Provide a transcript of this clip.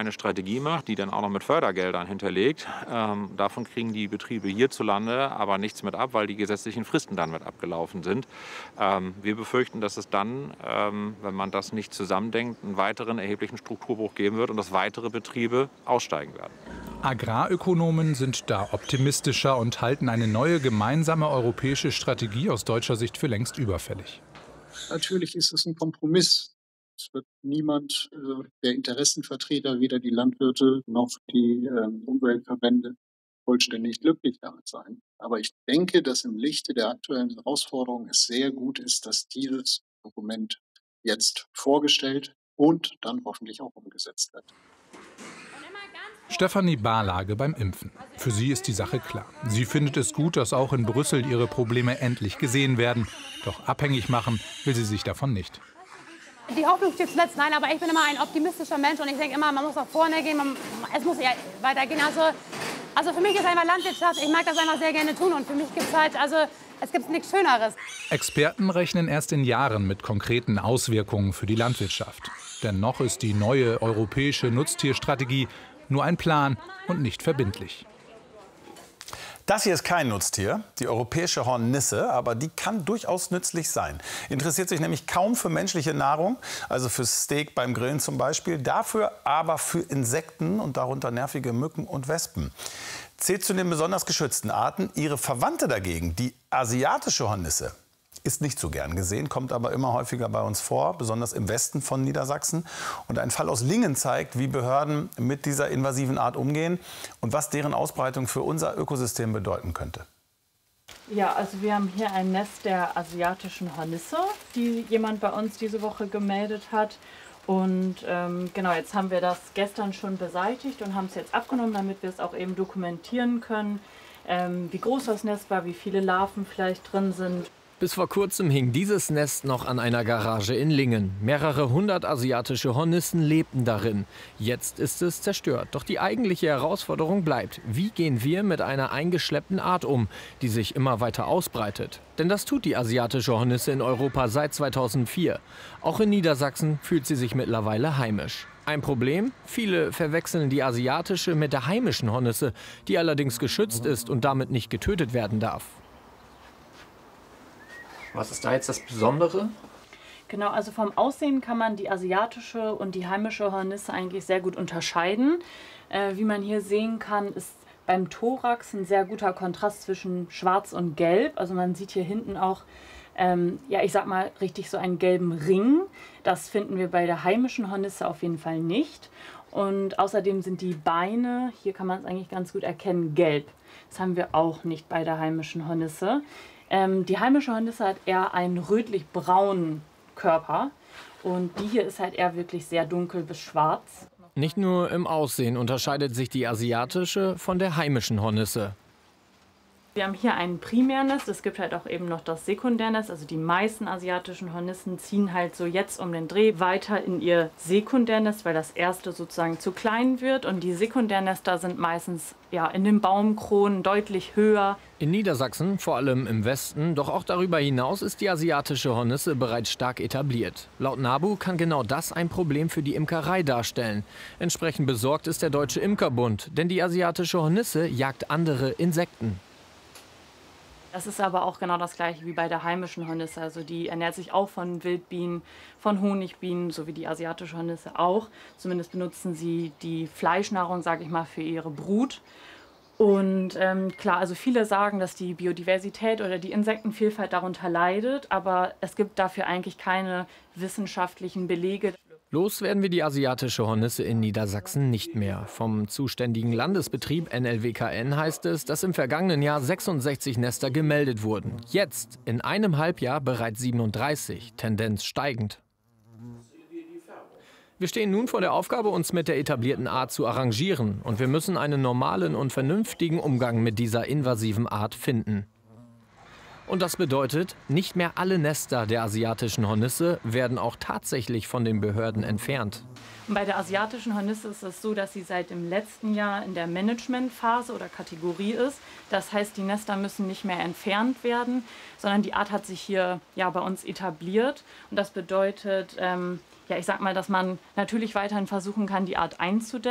eine Strategie macht, die dann auch noch mit Fördergeldern hinterlegt, davon kriegen die Betriebe hierzulande aber nichts mit ab, weil die gesetzlichen Fristen dann mit abgelaufen sind. Wir befürchten, dass es dann, wenn man das nicht zusammendenkt, einen weiteren erheblichen Strukturbruch geben wird und dass weitere Betriebe aussteigen werden. Agrarökonomen sind da optimistischer und halten eine neue gemeinsame europäische Strategie aus deutscher Sicht für längst überfällig. Natürlich ist es ein Kompromiss. Es wird niemand der Interessenvertreter, weder die Landwirte noch die Umweltverbände, vollständig glücklich damit sein. Aber ich denke, dass im Lichte der aktuellen Herausforderungen es sehr gut ist, dass dieses Dokument jetzt vorgestellt und dann hoffentlich auch umgesetzt wird. Stefanie Barlage beim Impfen. Für sie ist die Sache klar. Sie findet es gut, dass auch in Brüssel ihre Probleme endlich gesehen werden. Doch abhängig machen will sie sich davon nicht. Die Hoffnung steht zuletzt. Nein, aber ich bin immer ein optimistischer Mensch und ich denke immer, man muss nach vorne gehen, es muss ja weitergehen. Also für mich ist einfach Landwirtschaft, ich mag das einfach sehr gerne tun und für mich gibt es halt, es gibt nichts Schöneres. Experten rechnen erst in Jahren mit konkreten Auswirkungen für die Landwirtschaft. Denn noch ist die neue europäische Nutztierstrategie nur ein Plan und nicht verbindlich. Das hier ist kein Nutztier, die europäische Hornisse, aber die kann durchaus nützlich sein. Interessiert sich nämlich kaum für menschliche Nahrung, also für Steak beim Grillen zum Beispiel, dafür aber für Insekten und darunter nervige Mücken und Wespen. Zählt zu den besonders geschützten Arten. Ihre Verwandte dagegen, die asiatische Hornisse, ist nicht so gern gesehen, kommt aber immer häufiger bei uns vor, besonders im Westen von Niedersachsen. Und ein Fall aus Lingen zeigt, wie Behörden mit dieser invasiven Art umgehen und was deren Ausbreitung für unser Ökosystem bedeuten könnte. Ja, also wir haben hier ein Nest der asiatischen Hornisse, die jemand bei uns diese Woche gemeldet hat. Und genau, jetzt haben wir das gestern schon beseitigt und haben es jetzt abgenommen, damit wir es auch eben dokumentieren können, wie groß das Nest war, wie viele Larven vielleicht drin sind. Bis vor kurzem hing dieses Nest noch an einer Garage in Lingen. Mehrere hundert asiatische Hornissen lebten darin. Jetzt ist es zerstört. Doch die eigentliche Herausforderung bleibt: Wie gehen wir mit einer eingeschleppten Art um, die sich immer weiter ausbreitet? Denn das tut die asiatische Hornisse in Europa seit 2004. Auch in Niedersachsen fühlt sie sich mittlerweile heimisch. Ein Problem? Viele verwechseln die asiatische mit der heimischen Hornisse, die allerdings geschützt ist und damit nicht getötet werden darf. Was ist da jetzt das Besondere? Genau, also vom Aussehen kann man die asiatische und die heimische Hornisse eigentlich sehr gut unterscheiden. Wie man hier sehen kann, ist beim Thorax ein sehr guter Kontrast zwischen Schwarz und Gelb. Also man sieht hier hinten auch, ja, ich sag mal, richtig so einen gelben Ring. Das finden wir bei der heimischen Hornisse auf jeden Fall nicht. Und außerdem sind die Beine, hier kann man es eigentlich ganz gut erkennen, gelb. Das haben wir auch nicht bei der heimischen Hornisse. Die heimische Hornisse hat eher einen rötlich-braunen Körper und die hier ist halt eher wirklich sehr dunkel bis schwarz. Nicht nur im Aussehen unterscheidet sich die asiatische von der heimischen Hornisse. Wir haben hier ein Primärnest, es gibt halt auch eben noch das Sekundärnest. Also die meisten asiatischen Hornissen ziehen halt so jetzt um den Dreh weiter in ihr Sekundärnest, weil das erste sozusagen zu klein wird. Und die Sekundärnester sind meistens ja in den Baumkronen deutlich höher. In Niedersachsen, vor allem im Westen, doch auch darüber hinaus ist die asiatische Hornisse bereits stark etabliert. Laut NABU kann genau das ein Problem für die Imkerei darstellen. Entsprechend besorgt ist der Deutsche Imkerbund, denn die asiatische Hornisse jagt andere Insekten. Das ist aber auch genau das gleiche wie bei der heimischen Hornisse. Also die ernährt sich auch von Wildbienen, von Honigbienen, so wie die asiatische Hornisse auch. Zumindest benutzen sie die Fleischnahrung, sage ich mal, für ihre Brut. Und klar, also viele sagen, dass die Biodiversität oder die Insektenvielfalt darunter leidet, aber es gibt dafür eigentlich keine wissenschaftlichen Belege. Los werden wir die asiatische Hornisse in Niedersachsen nicht mehr. Vom zuständigen Landesbetrieb NLWKN heißt es, dass im vergangenen Jahr 66 Nester gemeldet wurden. Jetzt, in einem Halbjahr, bereits 37, Tendenz steigend. Wir stehen nun vor der Aufgabe, uns mit der etablierten Art zu arrangieren. Und wir müssen einen normalen und vernünftigen Umgang mit dieser invasiven Art finden. Und das bedeutet, nicht mehr alle Nester der asiatischen Hornisse werden auch tatsächlich von den Behörden entfernt. Bei der asiatischen Hornisse ist es so, dass sie seit dem letzten Jahr in der Managementphase oder Kategorie ist. Das heißt, die Nester müssen nicht mehr entfernt werden, sondern die Art hat sich hier ja bei uns etabliert. Und das bedeutet, ja, ich sag mal, dass man natürlich weiterhin versuchen kann, die Art einzudämmen.